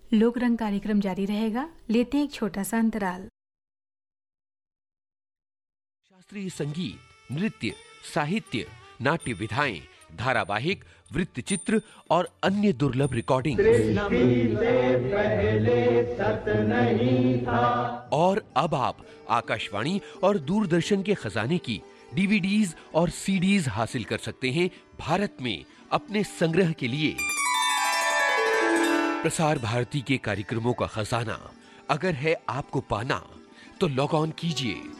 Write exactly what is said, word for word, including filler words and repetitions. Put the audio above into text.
लोक रंग कार्यक्रम जारी रहेगा, लेते हैं एक छोटा सा अंतराल। शास्त्रीय संगीत, नृत्य, साहित्य, नाट्य विधाएं, धारावाहिक, वृत्तचित्र और अन्य दुर्लभ रिकॉर्डिंग। और अब आप आकाशवाणी और दूरदर्शन के खजाने की डीवीडीज और सीडीज हासिल कर सकते हैं भारत में अपने संग्रह के लिए। प्रसार भारती के कार्यक्रमों का खजाना अगर है आपको पाना, तो लॉग ऑन कीजिए